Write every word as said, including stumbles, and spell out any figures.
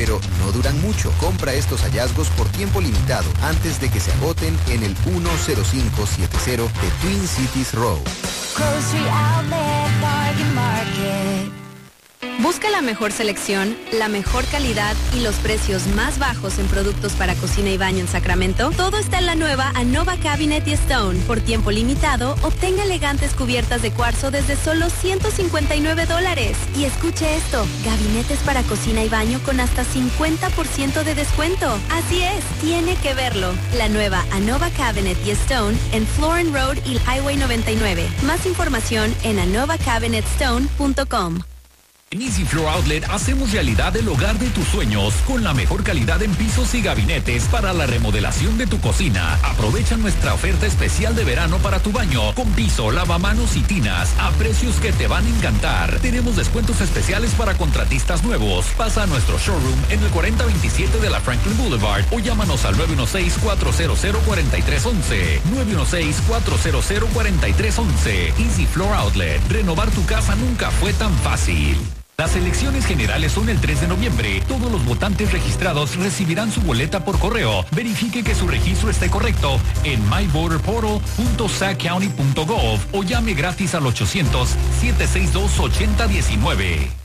pero no duran mucho. Compra estos hallazgos por tiempo limitado antes de que se agoten en el uno cero cinco siete cero de Twin Cities Road. Grocery Outlet Bargain Market. Busca la mejor selección, la mejor calidad y los precios más bajos en productos para cocina y baño en Sacramento. Todo está en la nueva Anova Cabinet y Stone. Por tiempo limitado, obtenga elegantes cubiertas de cuarzo desde solo ciento cincuenta y nueve dólares. Y escuche esto, gabinetes para cocina y baño con hasta cincuenta por ciento de descuento. Así es, tiene que verlo. La nueva Anova Cabinet y Stone en Florin Road y Highway noventa y nueve. Más información en anova cabinet stone punto com. En Easy Floor Outlet hacemos realidad el hogar de tus sueños con la mejor calidad en pisos y gabinetes para la remodelación de tu cocina. Aprovecha nuestra oferta especial de verano para tu baño con piso, lavamanos y tinas a precios que te van a encantar. Tenemos descuentos especiales para contratistas nuevos. Pasa a nuestro showroom en el cuarenta veintisiete de la Franklin Boulevard o llámanos al nueve uno seis, cuatro cero cero, cuatro tres uno uno. nueve uno seis, cuatro cero cero, cuatro tres uno uno. Easy Floor Outlet. Renovar tu casa nunca fue tan fácil. Las elecciones generales son el tres de noviembre. Todos los votantes registrados recibirán su boleta por correo. Verifique que su registro esté correcto en my voter portal punto sac county punto gov o llame gratis al ochocientos, siete seis dos, ocho cero uno nueve.